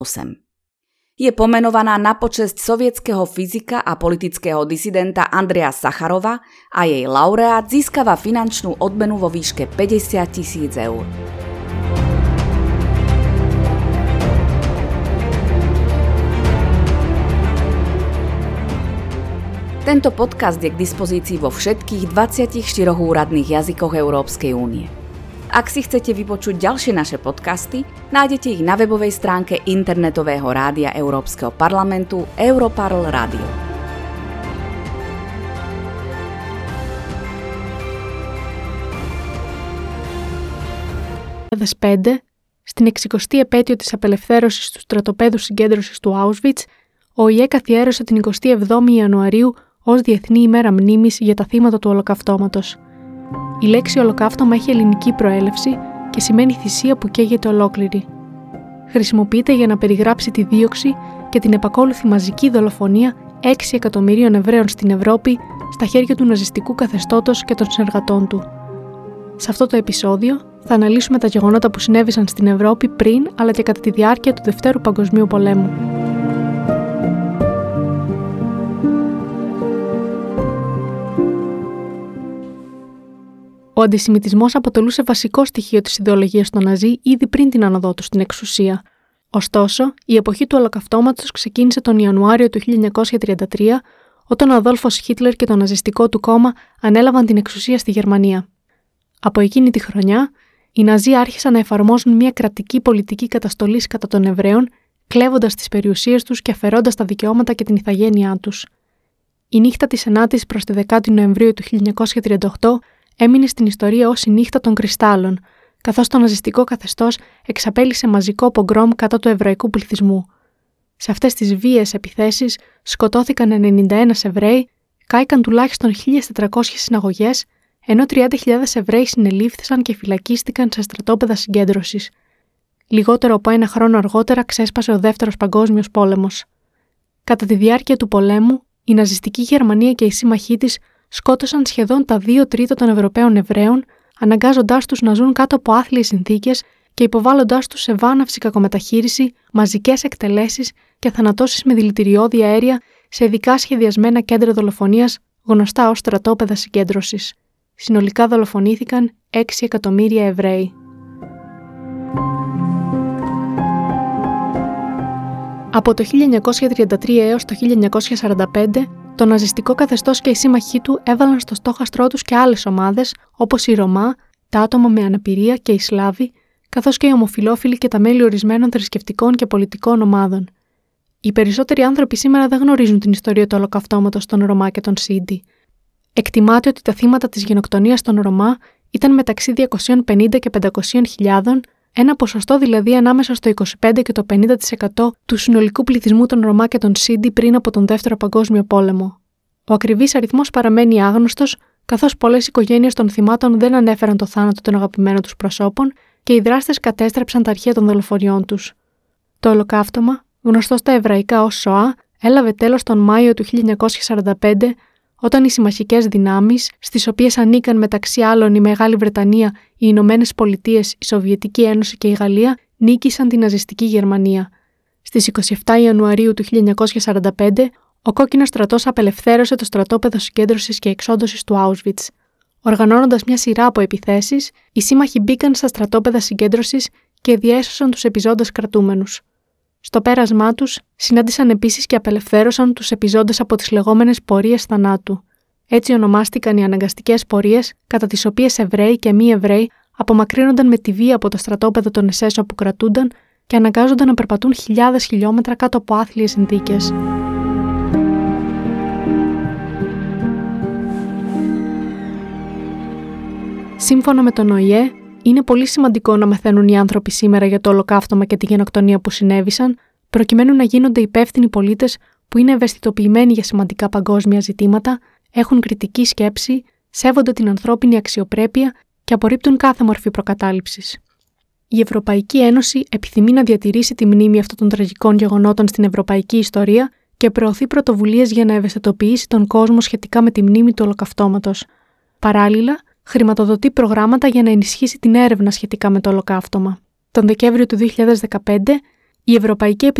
Je pomenovaná na počesť sovietskeho fyzika a politického disidenta Andreja Sacharova a jej laureát získava finančnú odmenu vo výške 50 000 eur. Tento podcast je k dispozícii vo všetkých 24 úradných jazykoch Európskej únie. Ak si chcete vypočuť ďalšie naše podcasty, nájdete ich na webovej stránke internetového rádia Európskeho parlamentu Europarl Radio. Το 2005, στην 60η επέτειο της απελευθέρωσης του στρατοπέδου συγκέντρωσης του Auschwitz, ο ΟΗΕ καθιέρωσε την 27η Ιανουαρίου ως Διεθνή ημέρα μνήμης για τα θύματα του Ολοκαυτώματος. Η λέξη ολοκαύτωμα έχει ελληνική προέλευση και σημαίνει θυσία που καίγεται ολόκληρη. Χρησιμοποιείται για να περιγράψει τη δίωξη και την επακόλουθη μαζική δολοφονία 6 εκατομμυρίων Εβραίων στην Ευρώπη στα χέρια του ναζιστικού καθεστώτος και των συνεργατών του. Σε αυτό το επεισόδιο θα αναλύσουμε τα γεγονότα που συνέβησαν στην Ευρώπη πριν αλλά και κατά τη διάρκεια του Δευτέρου Παγκοσμίου Πολέμου. Ο αντισημιτισμός αποτελούσε βασικό στοιχείο της ιδεολογίας των Ναζί ήδη πριν την άνοδό του στην εξουσία. Ωστόσο, η εποχή του Ολοκαυτώματος ξεκίνησε τον Ιανουάριο του 1933, όταν ο Αδόλφος Χίτλερ και το ναζιστικό του κόμμα ανέλαβαν την εξουσία στη Γερμανία. Από εκείνη τη χρονιά, οι Ναζί άρχισαν να εφαρμόζουν μια κρατική πολιτική καταστολής κατά των Εβραίων, κλέβοντας τις περιουσίες τους και αφαιρώντας τα δικαιώματα και την ηθαγένειά τους. Η νύχτα της 9ης προς τη 10η Νοεμβρίου του 1938 έμεινε στην ιστορία ως η νύχτα των κρυστάλλων, καθώς το ναζιστικό καθεστώς εξαπέλυσε μαζικό πογκρόμ κατά του εβραϊκού πληθυσμού. Σε αυτές τις βίαιες επιθέσεις σκοτώθηκαν 91 Εβραίοι, κάηκαν τουλάχιστον 1.400 συναγωγές, ενώ 30.000 Εβραίοι συνελήφθησαν και φυλακίστηκαν σε στρατόπεδα συγκέντρωσης. Λιγότερο από ένα χρόνο αργότερα ξέσπασε ο Δεύτερος Παγκόσμιος Πόλεμος. Κατά τη διάρκεια του πολέμου, η ναζιστική Γερμανία και οι σύμμαχοί της σκότωσαν σχεδόν τα 2 τρίτα των Ευρωπαίων Εβραίων, αναγκάζοντάς τους να ζουν κάτω από άθλιες συνθήκες και υποβάλλοντάς τους σε βάναυση κακομεταχείριση, μαζικές εκτελέσεις και θανατώσεις με δηλητηριώδη αέρια σε ειδικά σχεδιασμένα κέντρα δολοφονίας, γνωστά ως στρατόπεδα συγκέντρωσης. Συνολικά δολοφονήθηκαν 6 εκατομμύρια Εβραίοι. Από το 1933 έως το 1945, το ναζιστικό καθεστώς και οι σύμμαχοί του έβαλαν στο στόχαστρό τους και άλλες ομάδες, όπως οι Ρωμά, τα άτομα με αναπηρία και οι Σλάβοι, καθώς και οι ομοφυλόφιλοι και τα μέλη ορισμένων θρησκευτικών και πολιτικών ομάδων. Οι περισσότεροι άνθρωποι σήμερα δεν γνωρίζουν την ιστορία του Ολοκαυτώματος των Ρωμά και των Σίντι. Εκτιμάται ότι τα θύματα της γενοκτονίας των Ρωμά ήταν μεταξύ 250 και 500.000, ένα ποσοστό δηλαδή ανάμεσα στο 25% και το 50% του συνολικού πληθυσμού των Ρωμά και των Σίντι πριν από τον Δεύτερο Παγκόσμιο Πόλεμο. Ο ακριβής αριθμός παραμένει άγνωστος, καθώς πολλές οικογένειες των θυμάτων δεν ανέφεραν το θάνατο των αγαπημένων τους προσώπων και οι δράστες κατέστρεψαν τα αρχεία των δολοφονιών τους. Το ολοκαύτωμα, γνωστό στα εβραϊκά ως Σοά, έλαβε τέλος τον Μάιο του 1945, όταν οι συμμαχικές δυνάμεις, στις οποίες ανήκαν μεταξύ άλλων η Μεγάλη Βρετανία, οι Ηνωμένες Πολιτείες, η Σοβιετική Ένωση και η Γαλλία, νίκησαν την ναζιστική Γερμανία. Στις 27 Ιανουαρίου του 1945, ο Κόκκινος Στρατός απελευθέρωσε το στρατόπεδο συγκέντρωσης και εξόντωσης του Auschwitz. Οργανώνοντας μια σειρά από επιθέσεις, οι σύμμαχοι μπήκαν στα στρατόπεδα συγκέντρωσης και διέσωσαν τους επιζώντες κρατούμενους. Στο πέρασμά τους, συνάντησαν επίσης και απελευθέρωσαν τους επιζώντες από τις λεγόμενες πορείες θανάτου. Έτσι ονομάστηκαν οι αναγκαστικές πορείες, κατά τις οποίες Εβραίοι και μη Εβραίοι απομακρύνονταν με τη βία από το στρατόπεδο των SS όπου κρατούνταν και αναγκάζονταν να περπατούν χιλιάδες χιλιόμετρα κάτω από άθλιες συνθήκες. Σύμφωνα με τον ΟΗΕ, είναι πολύ σημαντικό να μαθαίνουν οι άνθρωποι σήμερα για το ολοκαύτωμα και τη γενοκτονία που συνέβησαν, προκειμένου να γίνονται υπεύθυνοι πολίτες που είναι ευαισθητοποιημένοι για σημαντικά παγκόσμια ζητήματα, έχουν κριτική σκέψη, σέβονται την ανθρώπινη αξιοπρέπεια και απορρίπτουν κάθε μορφή προκατάληψης. Η Ευρωπαϊκή Ένωση επιθυμεί να διατηρήσει τη μνήμη αυτών των τραγικών γεγονότων στην ευρωπαϊκή ιστορία και προωθεί πρωτοβουλίες για να ευαισθητοποιήσει τον κόσμο σχετικά με τη μνήμη του Ολοκαυτώματος. Παράλληλα, χρηματοδοτεί προγράμματα για να ενισχύσει την έρευνα σχετικά με το Ολοκαύτωμα. Τον Δεκέμβριο του 2015, Η Ευρωπαϊκή